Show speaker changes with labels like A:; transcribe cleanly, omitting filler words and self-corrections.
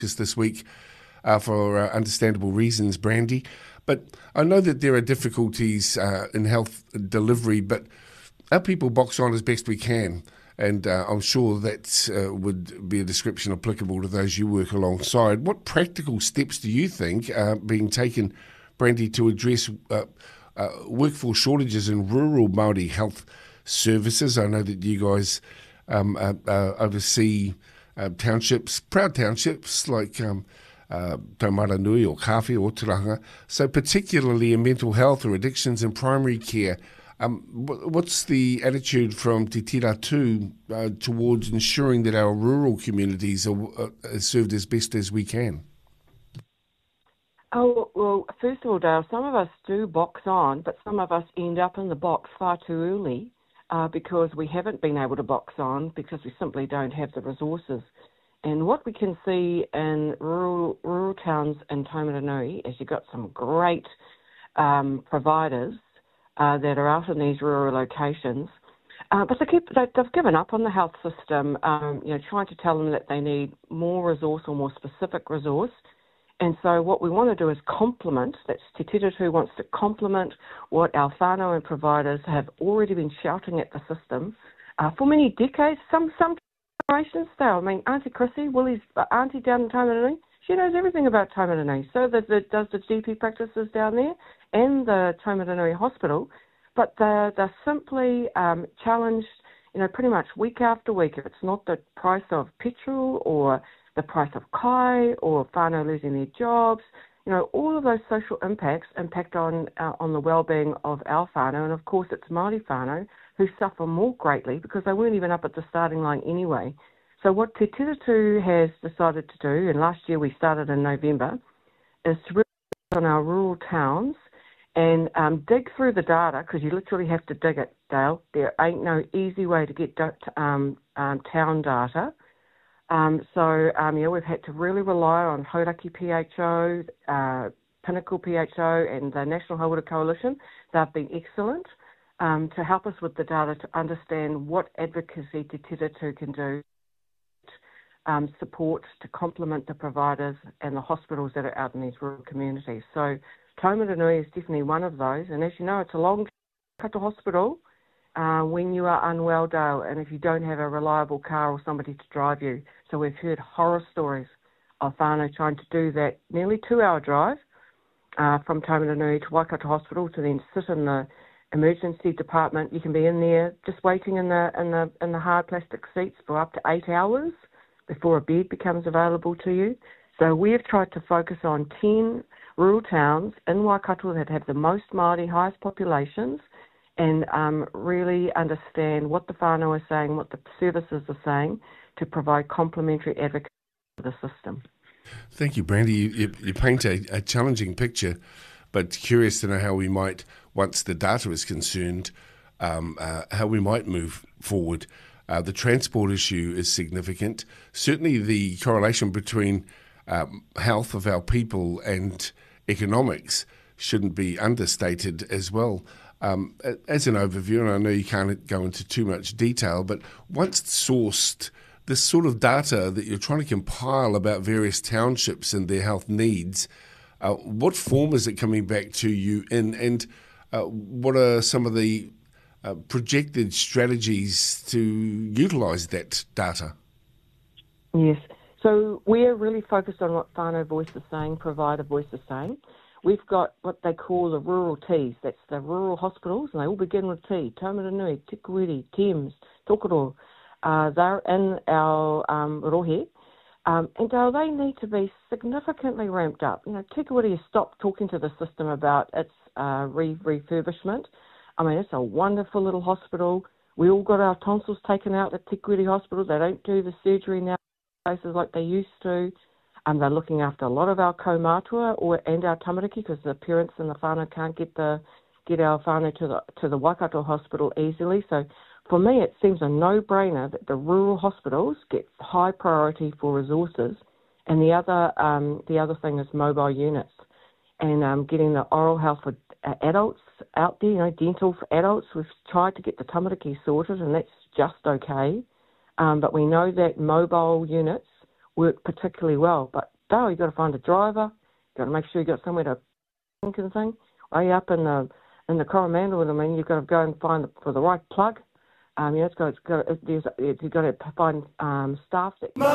A: just this week for understandable reasons, Brandy. But I know that there are difficulties in health delivery, but our people box on as best we can. And I'm sure that would be a description applicable to those you work alongside. What practical steps do you think are being taken, Brandy, to address workforce shortages in rural Māori health services? I know that you guys oversee townships, proud townships like Taumaranui or Kawhi or Turanga. So particularly in mental health or addictions and primary care, what's the attitude from Te Tiratu towards ensuring that our rural communities are served as best as we can?
B: Oh, well, first of all, Dale, some of us do box on, but some of us end up in the box far too early because we haven't been able to box on because we simply don't have the resources. And what we can see in rural towns in Taumaranui is you've got some great providers that are out in these rural locations, but they've given up on the health system, trying to tell them that they need more resource or more specific resource. And so what we want to do is complement, that's Te Tiratu wants to complement what our whānau and providers have already been shouting at the system for many decades, some generations still. I mean, Auntie Chrissy, Willie's auntie down in Taumaranui, she knows everything about Taumaranui. So does the GP practices down there and the Taumaranui Hospital, but they're simply challenged, pretty much week after week. If it's not the price of petrol or the price of kai or whānau losing their jobs, all of those social impacts impact on the well-being of our whānau, and of course it's Māori whānau who suffer more greatly because they weren't even up at the starting line anyway. So what Te Tiratu has decided to do, and last year we started in November, is to really focus on our rural towns and dig through the data, because you literally have to dig it, Dale. There ain't no easy way to get town data. We've had to really rely on Hauraki PHO, Pinnacle PHO and the National Hauora Coalition. They've been excellent to help us with the data to understand what advocacy Te Tiratu can do, support to complement the providers and the hospitals that are out in these rural communities. So Taumaranui is definitely one of those, and as you know, it's a long cut to hospital when you are unwell, Dale, and if you don't have a reliable car or somebody to drive you. So we've heard horror stories of whānau trying to do that nearly 2-hour drive from Taumaranui to Waikato Hospital to then sit in the emergency department. You can be in there just waiting in the hard plastic seats for up to 8 hours before a bed becomes available to you. So we've tried to focus on 10 rural towns in Waikato that have the most Māori, highest populations, and really understand what the whānau are saying, what the services are saying, to provide complementary advocacy for the system.
A: Thank you, Brandy. You paint a challenging picture, but curious to know how we might, once the data is concerned, how we might move forward. The transport issue is significant. Certainly the correlation between health of our people and economics shouldn't be understated as well. As an overview, and I know you can't go into too much detail, but once sourced, this sort of data that you're trying to compile about various townships and their health needs, what form is it coming back to you in, and what are some of the projected strategies to utilise that data?
B: Yes, so we're really focused on what whānau voice is saying, provider voice is saying. We've got what they call the rural Ts, that's the rural hospitals, and they all begin with T: Taumaranui, Tikawiri, Thames, Tokoro. They're in our rohe, and they need to be significantly ramped up. Tikawiri has stopped talking to the system about its refurbishment. I mean, it's a wonderful little hospital. We all got our tonsils taken out at Tikawiri Hospital. They don't do the surgery now in places like they used to. They're looking after a lot of our kaumātua and our tamariki, because the parents and the whānau can't get our whānau to the Waikato Hospital easily. So for me, it seems a no-brainer that the rural hospitals get high priority for resources, and the other thing is mobile units and getting the oral health for adults out there, dental for adults. We've tried to get the tamariki sorted, and that's just okay. But we know that mobile units work particularly well. But no, you've got to find a driver. You've got to make sure you've got somewhere to think and thing. Way up in the Coromandel, I mean, you've got to go and find for the right plug. You've got to find staff that